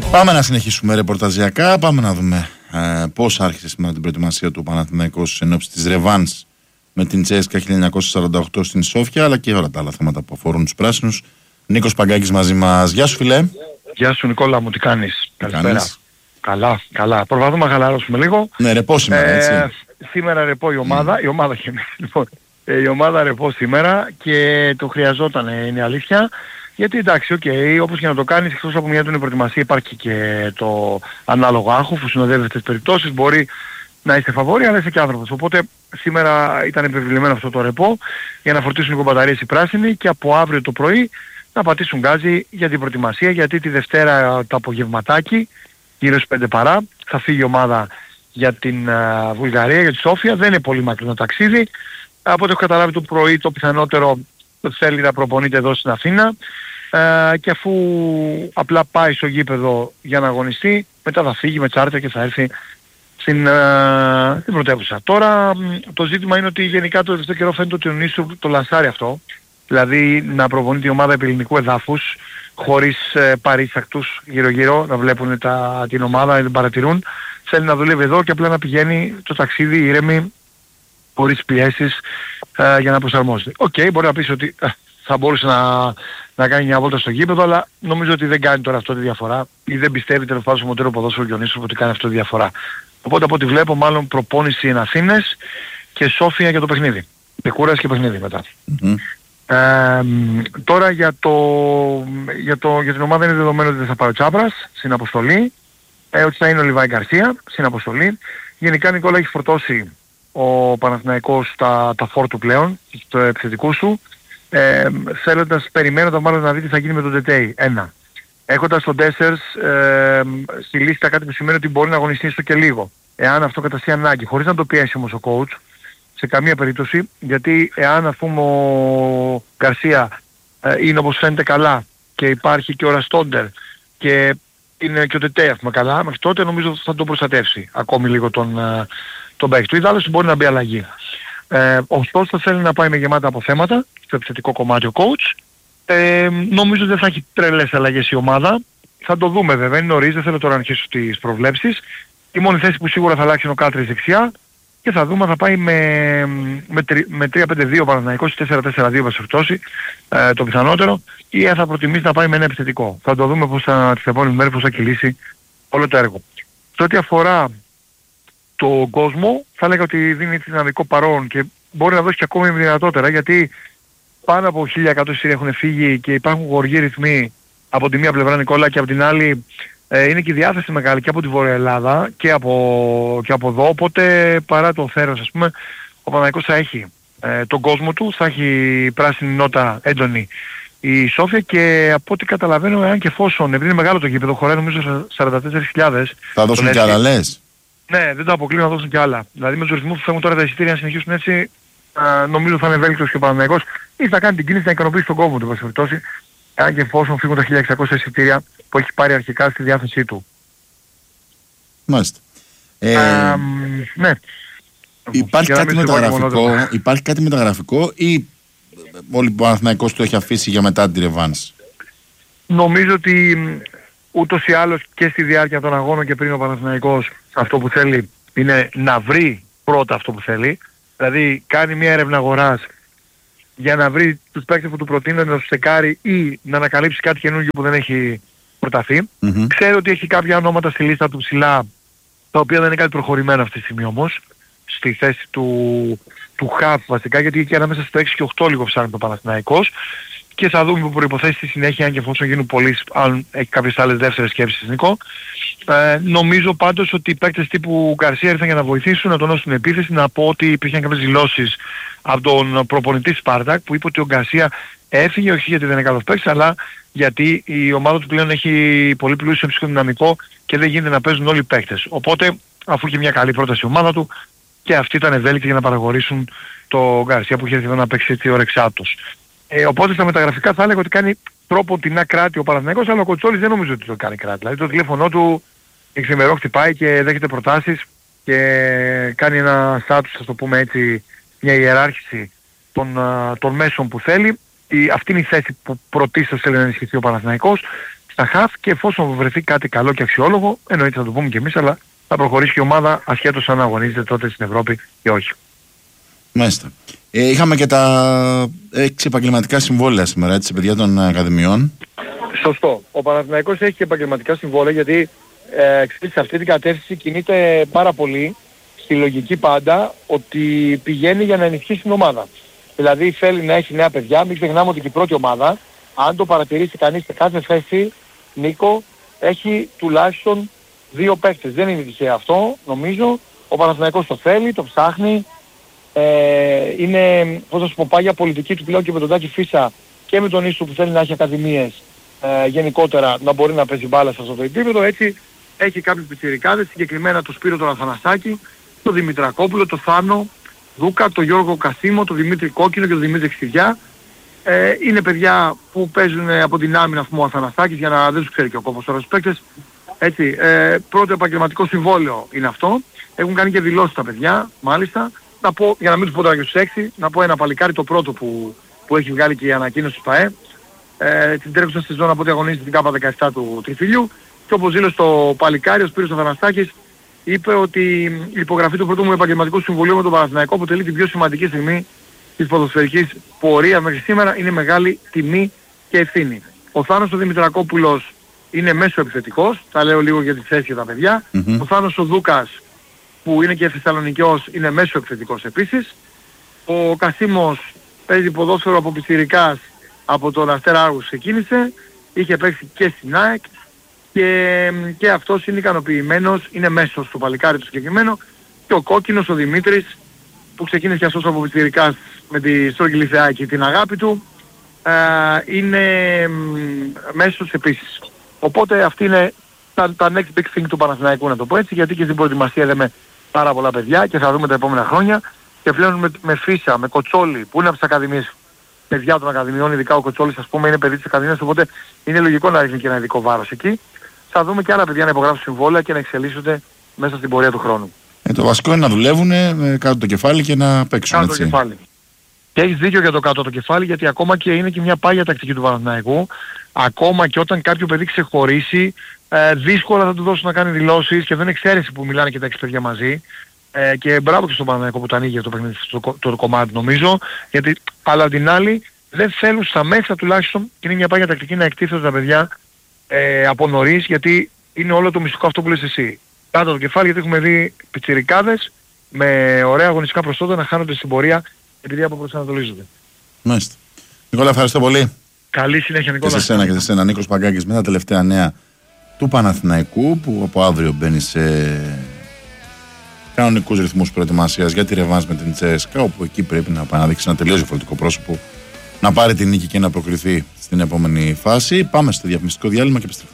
Πάμε να συνεχίσουμε ρεπορταζιακά. Πάμε να δούμε πώς άρχισε σήμερα την προετοιμασία του Παναθηναϊκός εν ώψη της ρεβάνς με την Τσέσκα 1948 στην Σόφια, αλλά και όλα τα άλλα θέματα που αφορούν τους πράσινους. Νίκος Παγκάκης μαζί μας. Γεια σου, φιλέ. Γεια σου, Νικόλα μου, τι κάνεις? Καλησπέρα. Καλά, καλά. Προσπαθούμε να χαλαρώσουμε λίγο. Ναι, ρεπό σήμερα, έτσι. Σήμερα ρεπό η ομάδα, η ομάδα και εμείς, λοιπόν. Η ομάδα ρεπό σήμερα και το χρειαζόταν, είναι αλήθεια. Γιατί εντάξει, όπως και να το κάνεις, εκτός από μια έντονη προετοιμασία υπάρχει και το ανάλογο άγχος που συνοδεύει αυτές τις περιπτώσεις. Μπορεί να είστε φαβόροι, αλλά είσαι και άνθρωπος. Οπότε σήμερα ήταν επιβεβλημένο αυτό το ρεπό για να φορτίσουν λίγο μπαταρίες οι πράσινοι και από αύριο το πρωί να πατήσουν γκάζι για την προετοιμασία, γιατί τη Δευτέρα το απογευματάκι, γύρω στις 5 παρά, θα φύγει η ομάδα για την Βουλγαρία, για τη Σόφια. Δεν είναι πολύ μακρινό ταξίδι. Από ό,τι έχω καταλάβει το πρωί το πιθανότερο θέλει να προπονείται εδώ στην Αθήνα. Και αφού απλά πάει στο γήπεδο για να αγωνιστεί, μετά θα φύγει με τσάρτερ και θα έρθει στην πρωτεύουσα. Τώρα το ζήτημα είναι ότι γενικά το τελευταίο καιρό φαίνεται ότι ο Νίσου το λανσάρει αυτό. Δηλαδή να προπονεί την ομάδα επί ελληνικού εδάφους, χωρίς παρήσακτους γύρω-γύρω, να βλέπουν την ομάδα, να την παρατηρούν. Θέλει να δουλεύει εδώ και απλά να πηγαίνει το ταξίδι ήρεμη, χωρίς πιέσεις, για να προσαρμόζεται. Μπορεί να πεις ότι θα μπορούσε να κάνει μια βόλτα στο γήπεδο, αλλά νομίζω ότι δεν κάνει τώρα αυτό τη διαφορά ή δεν πιστεύει τέλος πάντων στο μοντέρο ποδόσφαιρο και ο Νίσου ότι κάνει αυτό τη διαφορά. Οπότε από ό,τι βλέπω μάλλον προπόνηση εν Αθήνες και Σόφια για το παιχνίδι. Με κούραση και παιχνίδι μετά. Τώρα για την ομάδα είναι δεδομένο ότι δεν θα πάει ο Τσάπρας στην αποστολή, ότι θα είναι ο Λιβάη Γκαρσία στην αποστολή. Γενικά, Νικόλα, έχει φορτώσει ο Παναθηναϊκός τα φόρ του πλέον, το επιθετικούς του, περιμένοντας μάλλον να δει τι θα γίνει με τον Τετέι. Έχοντας τον Ντέσσερς στη λίστα, κάτι που σημαίνει ότι μπορεί να αγωνιστεί στο και λίγο, εάν αυτό καταστεί ανάγκη, χωρίς να το πιέσει όμως ο coach σε καμία περίπτωση, γιατί εάν ας πούμε ο Γκαρσία είναι όπως φαίνεται καλά και υπάρχει και ο Ραστόντερ και είναι και ο Τετέι καλά, μέχρι τότε νομίζω θα τον προστατεύσει ακόμη λίγο τον παίκτη του. Ιδάλλως μπορεί να μπει αλλαγή. Ωστόσο θέλει να πάει με γεμάτα αποθέματα στο επιθετικό κομμάτι ο coach. Νομίζω δεν θα έχει τρελές αλλαγές η ομάδα. Θα το δούμε βέβαια, είναι νωρίς, δεν θέλω τώρα να αρχίσω τις προβλέψεις. Η μόνη θέση που σίγουρα θα αλλάξει είναι ο Κάτρης δεξιά και θα δούμε αν θα πάει με 3-5-2 Παναθηναϊκός, 4-4-2 βασιπτώσει, το πιθανότερο, ή αν θα προτιμήσει να πάει με ένα επιθετικό. Θα το δούμε τις επόμενες μέρες πώς θα κυλήσει όλο το έργο. Σε ό,τι αφορά τον κόσμο, θα έλεγα ότι δίνει δυναμικό παρόν και μπορεί να δώσει και ακόμη δυνατότερα, γιατί πάνω από 1.100 εισιτήρια έχουν φύγει και υπάρχουν γοργοί ρυθμοί από τη μία πλευρά, Νικόλα, και από την άλλη είναι και η διάθεση μεγάλη και από τη Βόρεια Ελλάδα και από εδώ. Οπότε παρά το θέρος, ας πούμε, ο Παναθηναϊκός θα έχει τον κόσμο του, θα έχει πράσινη νότα έντονη η Σόφια και από ό,τι καταλαβαίνω, εάν και εφόσον, επειδή είναι μεγάλο το γήπεδο, χωράει νομίζω 44.000. Θα δώσουν και άλλα, λες? Ναι, δεν το αποκλείω να δώσουν και άλλα. Δηλαδή με τους ρυθμούς που φεύγουν τώρα τα εισιτήρια να συνεχίσουν έτσι, νομίζω θα είναι ευέλικτος και ο Παναθηναϊκός ή θα κάνει την κίνηση να ικανοποιήσει τον κόσμο του, εν πάση περιπτώσει, αν και εφόσον φύγουν τα 1.600 εισιτήρια που έχει πάρει αρχικά στη διάθεσή του. Μάλιστα. Ναι. Υπάρχει κάτι μεταγραφικό ή ο Παναθηναϊκός το έχει αφήσει για μετά την ρεβάνς? Νομίζω ότι ούτως ή άλλως και στη διάρκεια των αγώνων και πριν ο Παναθηναϊκός αυτό που θέλει είναι να βρει πρώτα αυτό που θέλει. Δηλαδή κάνει μια έρευνα αγοράς για να βρει τους παίκτες που του προτείνονται, να τους στεκάρει ή να ανακαλύψει κάτι καινούργιο που δεν έχει προταθεί. Ξέρω ότι έχει κάποια ονόματα στη λίστα του ψηλά, τα οποία δεν είναι κάτι προχωρημένο αυτή τη στιγμή όμως, στη θέση του χαφ βασικά, γιατί εκεί ανάμεσα στο 6 και 8 λίγο ψάχνει το Παναθηναϊκός. Και θα δούμε που προϋποθέσει στη συνέχεια, αν και εφόσον γίνουν πολλοί, αν έχει κάποιες άλλες δεύτερες σκέψεις, Νικό. Νομίζω πάντως ότι οι παίκτες τύπου Γκαρσία ήρθαν για να βοηθήσουν, να τονώσουν την επίθεση. Να πω ότι υπήρχαν κάποιες δηλώσεις από τον προπονητή Σπάρτακ που είπε ότι ο Γκαρσία έφυγε όχι γιατί δεν είναι καλός παίκτης, αλλά γιατί η ομάδα του πλέον έχει πολύ πλούσιο ψυχοδυναμικό και δεν γίνεται να παίζουν όλοι οι παίκτες. Οπότε, αφού είχε μια καλή πρόταση η ομάδα του, και αυτοί ήταν ευέλικτοι για να παραγωνίσουν το Γκαρσία που είχε έρθει εδώ να παίξει έτσι ωρεξάτος. Οπότε στα μεταγραφικά θα έλεγα ότι κάνει τρόπο την κράτη ο Παναθηναϊκός, αλλά ο Κοτσόλης δεν νομίζω ότι το κάνει κράτη. Δηλαδή το τηλέφωνο του εξημερών χτυπάει και δέχεται προτάσεις και κάνει ένα στάτους, ας το πούμε έτσι, μια ιεράρχηση των μέσων που θέλει. Αυτή είναι η θέση που πρωτίστως θέλει να ενισχυθεί ο Παναθηναϊκός. στα χαφ και εφόσον βρεθεί κάτι καλό και αξιόλογο, εννοείται θα το πούμε και εμείς, αλλά θα προχωρήσει και η ομάδα ασχέτως αν αγωνίζεται τότε στην Ευρώπη ή όχι. Μάλιστα. Είχαμε και τα 6 επαγγελματικά συμβόλαια σήμερα, έτσι, παιδιά των ακαδημιών. Σωστό. Ο Παναθηναϊκός έχει και επαγγελματικά συμβόλαια, γιατί σε αυτή την κατεύθυνση κινείται πάρα πολύ στη λογική πάντα ότι πηγαίνει για να ενισχύσει την ομάδα. Δηλαδή θέλει να έχει νέα παιδιά. Μην ξεχνάμε ότι και η πρώτη ομάδα, αν το παρατηρήσει κανείς σε κάθε θέση, Νίκο, έχει τουλάχιστον 2 παίκτες. Δεν είναι τυχαίο αυτό, νομίζω. Ο Παναθηναϊκός το θέλει, το ψάχνει. Είναι, πώς θα σου πω, πάγια πολιτική του πλέον και με τον Τάκη Φίσα και με τον Ίσου που θέλει να έχει ακαδημίες γενικότερα να μπορεί να παίζει μπάλα σε αυτό το επίπεδο. Έτσι έχει κάποιους πιτσιρικάδες, συγκεκριμένα το Σπύρο τον Αθανασάκη, τον Δημητρακόπουλο, τον Θάνο Δούκα, τον Γιώργο Κασίμο, τον Δημήτρη Κόκκινο και τον Δημήτρη Ξηριά. Είναι παιδιά που παίζουν από την άμυνα, ο Αθανασάκης, για να δεν τους ξέρει και ο κόμπος τώρα τους παίκτες. Έτσι, πρώτο επαγγελματικό συμβόλαιο είναι αυτό. Έχουν κάνει και δηλώσεις τα παιδιά, μάλιστα. Να πω, για να μην τους πω τώρα και στους 6, να πω ένα παλικάρι, το πρώτο που έχει βγάλει και η ανακοίνωση του ΠΑΕ. Την τρέχουσα σεζόν από ό,τι αγωνίζεται την ΚΑΠΑ 17 του Τριφυλιού. Και όπως δήλωσε το παλικάρι, ο Σπύρος Αθανασάκης, είπε ότι η υπογραφή του πρώτου μου επαγγελματικού συμβολίου με τον Παναθηναϊκό αποτελεί την πιο σημαντική στιγμή της ποδοσφαιρικής πορείας μέχρι σήμερα. Είναι μεγάλη τιμή και ευθύνη. Ο Θάνος ο Δημητρακόπουλος είναι μέσο επιθετικός, τα λέω λίγο για τη θέση για τα παιδιά. Ο Θάνος ο Δούκας, που είναι και Θεσσαλονικιός, είναι μέσο επιθετικός επίσης. Ο Κασίμος παίζει ποδόσφαιρο από πιτσιρικάς, από τον Αστέρα Άργους ξεκίνησε, είχε παίξει και στην ΑΕΚ και αυτός είναι ικανοποιημένος, είναι μέσος στο παλικάρι του συγκεκριμένο. Και ο Κόκκινος, ο Δημήτρης, που ξεκίνησε και αυτός από πιτσιρικάς με τη Στρογγυλή Θεάκη την αγάπη του, είναι μέσος επίσης. Οπότε αυτή είναι τα next big thing του Παναθηναϊκού, να το πω έτσι, γιατί και στην προετοιμασία είδαμε πάρα πολλά παιδιά και θα δούμε τα επόμενα χρόνια. Και πλέον με Φίσα, με Κοτσόλη, που είναι από τις ακαδημίες, παιδιά των ακαδημιών, ειδικά ο Κοτσόλης, ας πούμε, είναι παιδί της ακαδημίας, οπότε είναι λογικό να ρίχνει και ένα ειδικό βάρος εκεί. Θα δούμε και άλλα παιδιά να υπογράψουν συμβόλαια και να εξελίσσονται μέσα στην πορεία του χρόνου. Το βασικό είναι να δουλεύουν κάτω το κεφάλι και να παίξουν, κάτω το κεφάλι. Και έχεις δίκιο για το κάτω το κεφάλι, γιατί ακόμα και είναι και μια πάγια τακτική του Παναθηναϊκού. Ακόμα και όταν κάποιο παιδί ξεχωρίσει, δύσκολα θα του δώσουν να κάνει δηλώσεις και δεν είναι εξαίρεση που μιλάνε και τα 6 παιδιά μαζί. Και μπράβο και στον Παναθηναϊκό που το ανοίγει αυτό το παιχνίδι, το κομμάτι νομίζω. Γιατί, αλλά απ' την άλλη δεν θέλουν στα μέσα τουλάχιστον, και είναι μια πάγια τακτική, να εκτίθενται τα παιδιά από νωρίς, γιατί είναι όλο το μυστικό αυτό που λες εσύ. Κάτω το κεφάλι, γιατί έχουμε δει πιτσιρικάδες με ωραία αγωνιστικά προσόντα να χάνονται στην πορεία επειδή αποπροσανατολίζονται. Μάλιστα. Νικόλα, ευχαριστώ πολύ. Καλή συνέχεια, Νικόλα. Και σε εσένα και σε εσένα. Νίκος Παγκάκης με τα τελευταία νέα του Παναθηναϊκού, που από αύριο μπαίνει σε κανονικούς ρυθμούς προετοιμασίας για τη ρεβάνς με την Τσέσκα, όπου εκεί πρέπει να αναδείξει ένα τελείως διαφορετικό πρόσωπο, να πάρει την νίκη και να προκριθεί στην επόμενη φάση. Πάμε στο διαφημιστικό διάλειμμα και επιστρέφουμε.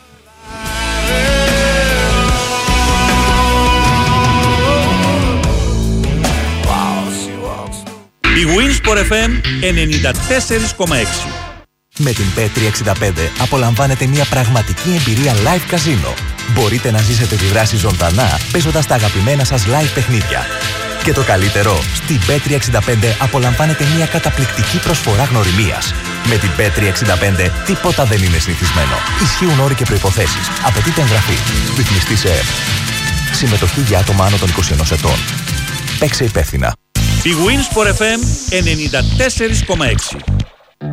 Η Winsport FM 94,6. Με την Bet365 απολαμβάνετε μια πραγματική εμπειρία live καζίνο. Μπορείτε να ζήσετε τη δράση ζωντανά παίζοντας τα αγαπημένα σας live παιχνίδια. Και το καλύτερο, στην Bet365 απολαμβάνετε μια καταπληκτική προσφορά γνωριμίας. Με την Bet365 τίποτα δεν είναι συνηθισμένο. Ισχύουν όροι και προϋποθέσεις. Απαιτείται εγγραφή. Ρυθμιστή σε ΕΕΠ. Συμμετοχή για άτομα άνω των 21 ετών. Παίξε υπεύθυνα. Η Winsport FM 94,6.